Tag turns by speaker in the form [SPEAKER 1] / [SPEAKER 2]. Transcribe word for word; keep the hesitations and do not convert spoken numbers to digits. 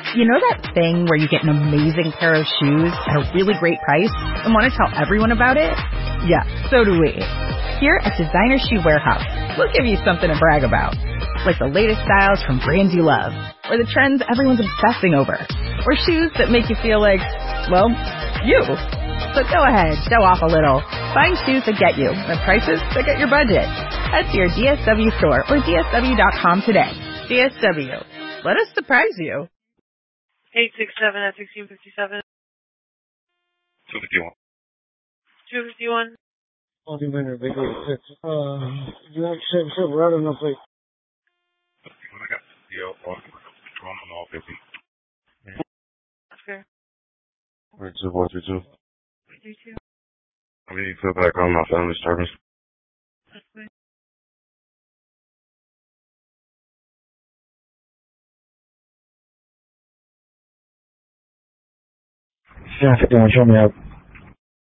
[SPEAKER 1] You know that thing where you get an amazing pair of shoes at a really great price and want to tell everyone about it? Yeah, so do we. Here at Designer Shoe Warehouse, we'll give you something to brag about. Like the latest styles from brands you love, or the trends everyone's obsessing over, or shoes that make you feel like, well, you. So go ahead, show off a little. Find shoes that get you at prices that get your budget. Head to your D S W store or D S W dot com today. D S W. Let us surprise you.
[SPEAKER 2] eight six seven at sixteen fifty-seven.
[SPEAKER 3] two fifty-one.
[SPEAKER 2] two fifty-one.
[SPEAKER 4] forty minute big six. Uh, you have seven seven right on the plate.
[SPEAKER 3] When I got the deal on all fifty.
[SPEAKER 2] That's fair.
[SPEAKER 3] Three two four three two.
[SPEAKER 2] three two.
[SPEAKER 3] I need to feel back on my family service.
[SPEAKER 2] That's fair.
[SPEAKER 4] seven fifty-one, show me up.